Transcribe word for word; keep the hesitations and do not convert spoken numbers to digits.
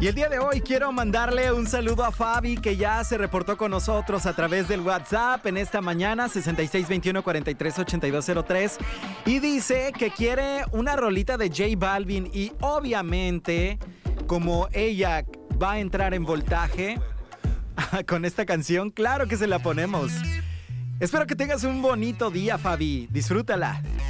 Y el día de hoy quiero mandarle un saludo a Fabi, que ya se reportó con nosotros a través del WhatsApp en esta mañana, sesenta y seis veintiuno cuarenta y tres ochenta y dos cero tres, y dice que quiere una rolita de J Balvin, y obviamente, como ella va a entrar en voltaje con esta canción, claro que se la ponemos. Espero que tengas un bonito día, Fabi. Disfrútala.